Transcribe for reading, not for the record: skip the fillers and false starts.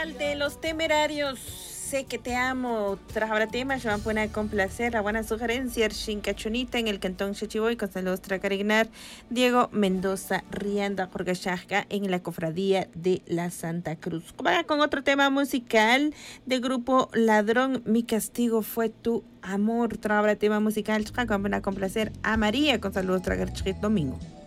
De los Temerarios, sé que te amo. Tras ahora tema, se van a complacer a buena sugerencia, Shinkachunita en el cantón Chichiboy, con saludos Tracarignar, Diego Mendoza, Rianda Jorgashaka en la cofradía de la Santa Cruz. Vaya con otro tema musical del grupo Ladrón, Mi castigo fue tu amor. Tras ahora tema musical, van a complacer a María, con saludos Tragar Domingo.